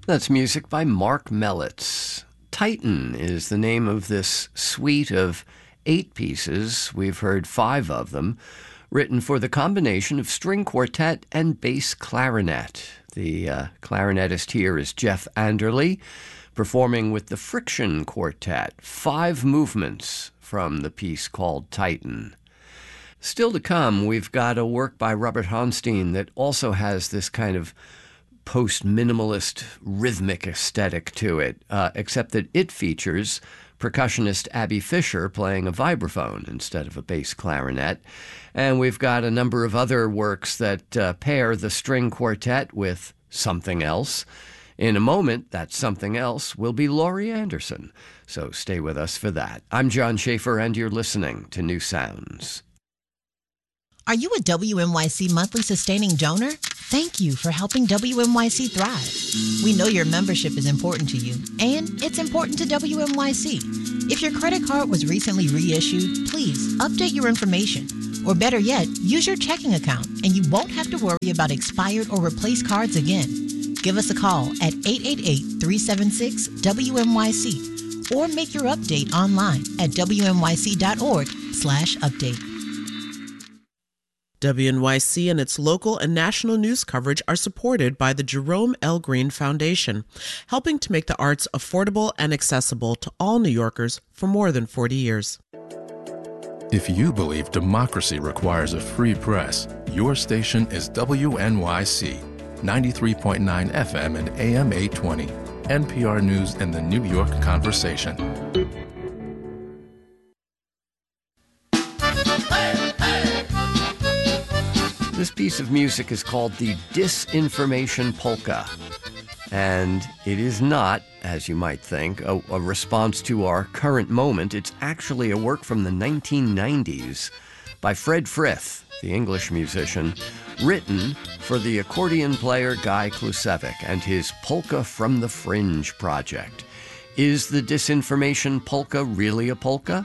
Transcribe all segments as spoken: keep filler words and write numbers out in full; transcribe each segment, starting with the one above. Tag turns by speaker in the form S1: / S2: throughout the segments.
S1: That's music by Mark Mellitz. Titan is the name of this suite of eight pieces. We've heard five of them, written for the combination of string quartet and bass clarinet. The uh, clarinetist here is Jeff Anderle, performing with the Friction Quartet. Five movements from the piece called Titan. Still to come, we've got a work by Robert Honstein that also has this kind of post-minimalist rhythmic aesthetic to it, uh, except that it features percussionist Abby Fisher playing a vibraphone instead of a bass clarinet. And we've got a number of other works that uh, pair the string quartet with something else. In a moment, that something else will be Laurie Anderson. So stay with us for that. I'm John Schaefer, and you're listening to New Sounds.
S2: Are you a W N Y C monthly sustaining donor? Thank you for helping W N Y C thrive. We know your membership is important to you, and it's important to W N Y C. If your credit card was recently reissued, please update your information. Or better yet, use your checking account, and you won't have to worry about expired or replaced cards again. Give us a call at eight eight eight, three seven six, W N Y C or make your update online at W N Y C dot org slash update.
S3: W N Y C and its local and national news coverage are supported by the Jerome L. Green Foundation, helping to make the arts affordable and accessible to all New Yorkers for more than forty years.
S4: If you believe democracy requires a free press, your station is W N Y C, ninety-three point nine F M and A M eight twenty, N P R News and the New York Conversation.
S1: This piece of music is called the Disinformation Polka, and it is not, as you might think, a, a response to our current moment. It's actually a work from the nineteen nineties by Fred Frith, the English musician, written for the accordion player Guy Klusevic and his Polka from the Fringe project. Is the Disinformation Polka really a polka?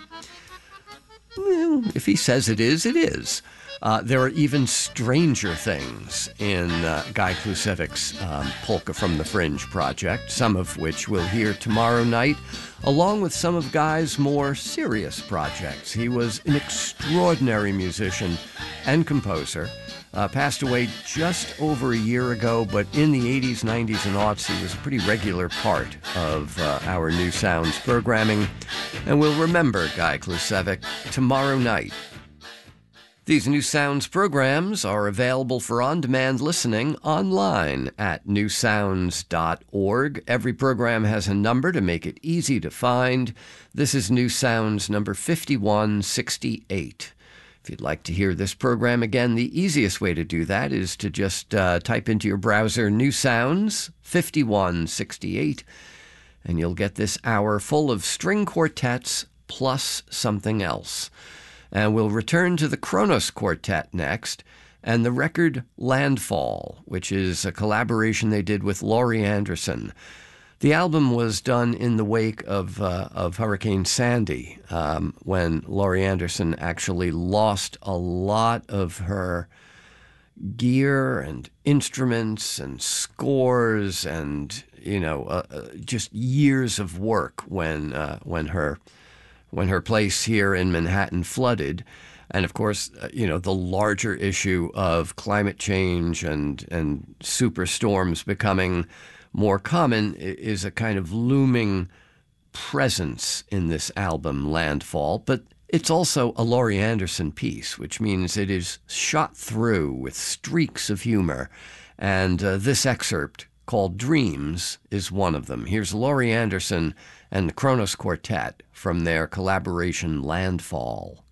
S1: Well, if he says it is, it is. Uh, there are even stranger things in uh, Guy Klusevic's um, Polka from the Fringe project, some of which we'll hear tomorrow night, along with some of Guy's more serious projects. He was an extraordinary musician and composer, uh, passed away just over a year ago, but in the eighties, nineties, and aughts, he was a pretty regular part of uh, our New Sounds programming, and we'll remember Guy Klusevic tomorrow night. These New Sounds programs are available for on-demand listening online at new sounds dot org. Every program has a number to make it easy to find. This is New Sounds number fifty-one sixty-eight. If you'd like to hear this program again, the easiest way to do that is to just uh, type into your browser New Sounds fifty-one sixty-eight, and you'll get this hour full of string quartets plus something else. And we'll return to the Kronos Quartet next, and the record Landfall, which is a collaboration they did with Laurie Anderson. The album was done in the wake of uh, of Hurricane Sandy, um, when Laurie Anderson actually lost a lot of her gear and instruments and scores and, you know, uh, uh, just years of work when uh, when her... when her place here in Manhattan flooded. And of course, you know, the larger issue of climate change and, and superstorms becoming more common is a kind of looming presence in this album, Landfall. But it's also a Laurie Anderson piece, which means it is shot through with streaks of humor. And uh, this excerpt, called Dreams, is one of them. Here's Laurie Anderson and the Kronos Quartet from their collaboration Landfall.